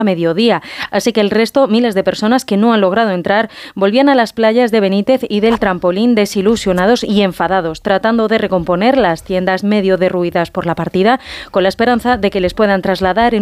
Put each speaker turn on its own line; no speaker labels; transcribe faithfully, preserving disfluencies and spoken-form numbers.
a mediodía, así que el resto, miles de personas que no han logrado entrar, volvían a las playas de Benítez y del Trampolín desilusionados y enfadados, tratando de recomponer las tiendas medio derruidas por la partida, con la esperanza de que les puedan trasladar en